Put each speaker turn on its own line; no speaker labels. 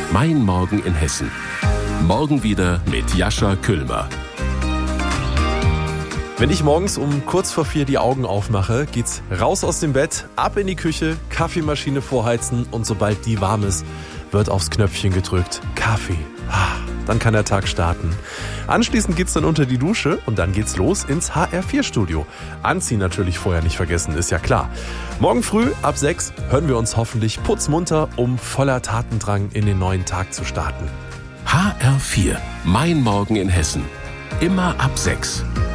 Mein Morgen in Hessen. Morgen wieder mit Jascha Küllmer.
Wenn ich morgens um kurz vor 4 die Augen aufmache, geht's raus aus dem Bett, ab in die Küche, Kaffeemaschine vorheizen und sobald die warm ist, wird aufs Knöpfchen gedrückt. Kaffee. Dann kann der Tag starten. Anschließend geht's dann unter die Dusche und dann geht's los ins HR4-Studio. Anziehen natürlich vorher nicht vergessen, ist ja klar. Morgen früh ab 6 hören wir uns hoffentlich putzmunter, um voller Tatendrang in den neuen Tag zu starten.
HR4. Mein Morgen in Hessen. Immer ab 6.